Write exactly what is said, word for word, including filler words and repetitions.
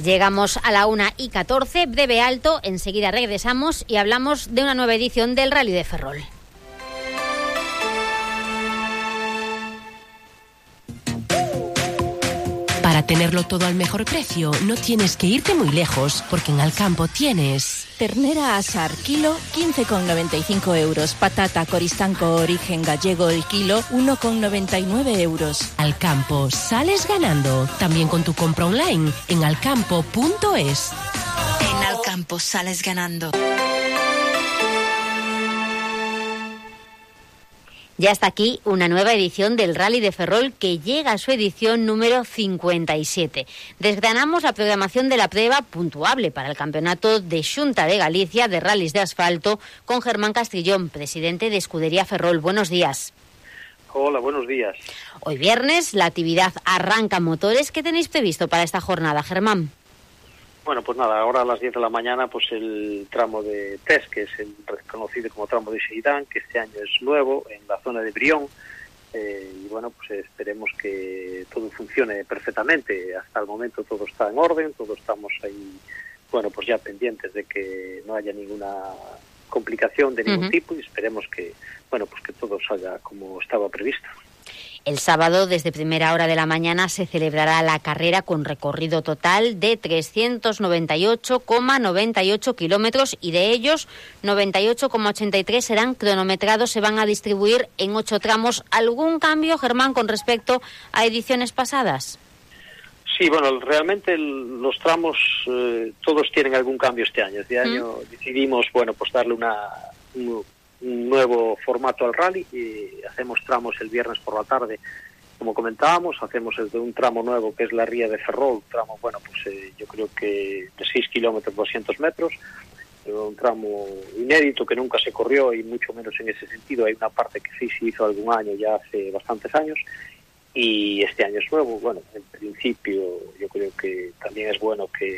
Llegamos a la una y catorce, breve alto, enseguida regresamos y hablamos de una nueva edición del Rally de Ferrol. Para tenerlo todo al mejor precio, no tienes que irte muy lejos, porque en Alcampo tienes... Ternera asar, kilo, quince con noventa y cinco euros. Patata Coristanco origen gallego, el kilo, uno con noventa y nueve euros. Alcampo, sales ganando. También con tu compra online en alcampo punto es. En Alcampo sales ganando. Ya está aquí una nueva edición del Rally de Ferrol que llega a su edición número cincuenta y siete. Desgranamos la programación de la prueba puntuable para el Campeonato de Xunta de Galicia de Rallys de Asfalto con Germán Castrillón, presidente de Escudería Ferrol. Buenos días. Hola, buenos días. Hoy viernes la actividad arranca motores. ¿Qué tenéis previsto para esta jornada, Germán? Bueno, pues nada, ahora a las diez de la mañana pues el tramo de test, que es el reconocido como tramo de Xeirán, que este año es nuevo en la zona de Brión, eh, y bueno, pues esperemos que todo funcione perfectamente. Hasta el momento todo está en orden, todos estamos ahí, bueno, pues ya pendientes de que no haya ninguna complicación de ningún uh-huh. tipo, y esperemos que, bueno, pues que todo salga como estaba previsto. El sábado, desde primera hora de la mañana, se celebrará la carrera con recorrido total de trescientos noventa y ocho coma noventa y ocho kilómetros y de ellos noventa y ocho coma ochenta y tres serán cronometrados, se van a distribuir en ocho tramos. ¿Algún cambio, Germán, con respecto a ediciones pasadas? Sí, bueno, realmente el, los tramos eh, todos tienen algún cambio este año. Este año ¿Mm? decidimos, bueno, pues darle una... Un, un nuevo formato al rally y hacemos tramos el viernes por la tarde, como comentábamos, hacemos el de un tramo nuevo que es la Ría de Ferrol, tramo, bueno, pues eh, yo creo que de seis kilómetros, doscientos metros, un tramo inédito que nunca se corrió y mucho menos en ese sentido. Hay una parte que sí se hizo algún año, ya hace bastantes años, y este año es nuevo. Bueno, en principio yo creo que también es bueno que